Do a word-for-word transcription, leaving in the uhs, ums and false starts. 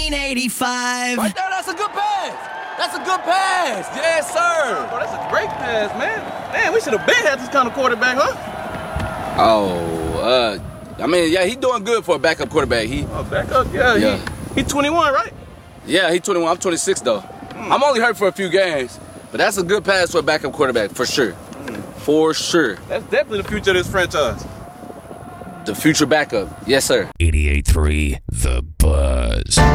nineteen eighty-five. Right there, that's a good pass. That's a good pass. Yes, sir. Bro, that's a great pass, man. Man, we should have been had this kind of quarterback, huh? Oh, uh, I mean, yeah, he doing good for a backup quarterback. He, Oh, backup? Yeah, Yeah. he, he twenty-one, right? yeah, he twenty-one. I'm twenty-six though. Mm. I'm only hurt for a few games, but that's a good pass for a backup quarterback for sure. Mm. For sure. That's definitely the future of this franchise. The future backup. Yes, sir. eighty-eight point three The